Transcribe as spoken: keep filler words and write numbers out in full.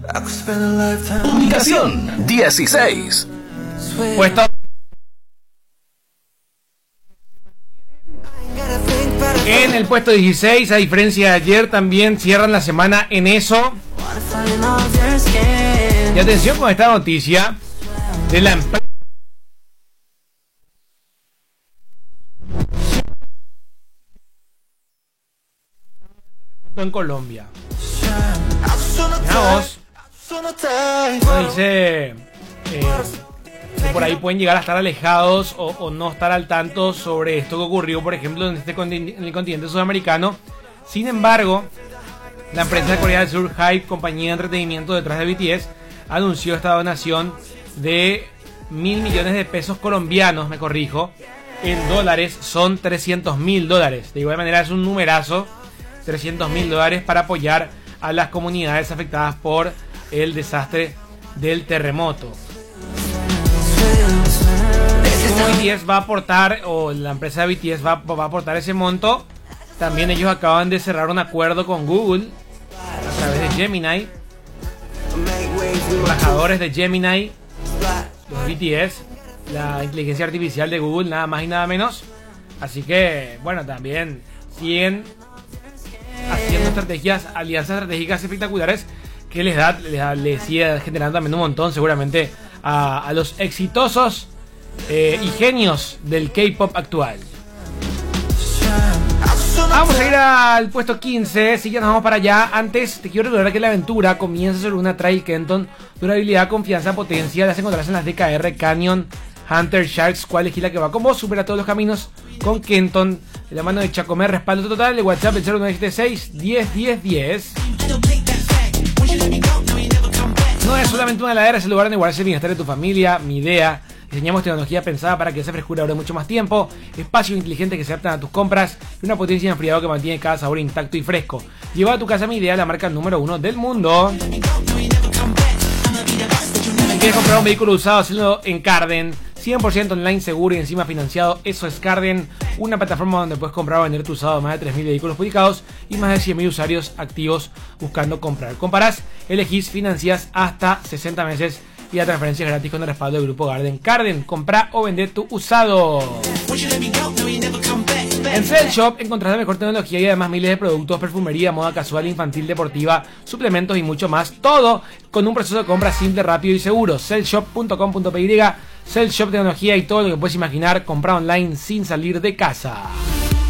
Ubicación dieciséis. Puesto en el puesto dieciséis, a diferencia de ayer, también cierran la semana en eso. Y atención con esta noticia de la empresa en Colombia. Mira vos. Dice eh, que por ahí pueden llegar a estar alejados o, o no estar al tanto sobre esto que ocurrió, por ejemplo, en, este continente, en el continente sudamericano. Sin embargo, la empresa de Corea del Sur, Hype, compañía de entretenimiento detrás de B T S, anunció esta donación de mil millones de pesos colombianos, me corrijo, en dólares son trescientos mil dólares. De igual manera es un numerazo, trescientos mil dólares para apoyar a las comunidades afectadas por el desastre del terremoto. B T S va a aportar, o la empresa de B T S va, va a aportar ese monto. También ellos acaban de cerrar un acuerdo con Google a través de Gemini. Embajadores de Gemini, los B T S, la inteligencia artificial de Google, nada más y nada menos. Así que, bueno, también siguen haciendo estrategias, alianzas estratégicas espectaculares que les da, les, da, les sigue generando también un montón, seguramente, a, a los exitosos eh, y genios del K-pop actual. Vamos a ir al puesto quince, si ya nos vamos para allá. Antes te quiero recordar que la aventura comienza sobre una Trail Kenton, durabilidad, confianza, potencia. Las encontrarás en las D K R, Canyon, Hunter, Sharks, cual elegir la que va con vos. Supera todos los caminos con Kenton. De la mano de Chacomer, respaldo total. De WhatsApp el cero nueve siete seis, diez, diez, diez. No es solamente una heladera, es el lugar donde guardarse el bienestar de tu familia. Mi idea. Diseñamos tecnología pensada para que esa frescura dure mucho más tiempo, espacios inteligentes que se adaptan a tus compras y una potencia de enfriado que mantiene cada sabor intacto y fresco. Lleva a tu casa Mi Idea, la marca número uno del mundo. Si quieres comprar un vehículo usado, hazlo en Carden. cien por ciento online, seguro y encima financiado. Eso es Carden, una plataforma donde puedes comprar o vender tu usado más de tres mil vehículos publicados y más de cien mil usuarios activos buscando comprar. Comparás, elegís, financias hasta sesenta meses y la transferencia es gratis con el respaldo del grupo Garden. Carden, compra o vende tu usado. En Cell Shop encontrarás la mejor tecnología y además miles de productos, perfumería, moda casual, infantil, deportiva, suplementos y mucho más. Todo con un proceso de compra simple, rápido y seguro. cell shop punto com punto p y. Cell Shop, tecnología y todo lo que puedes imaginar. Comprar online sin salir de casa.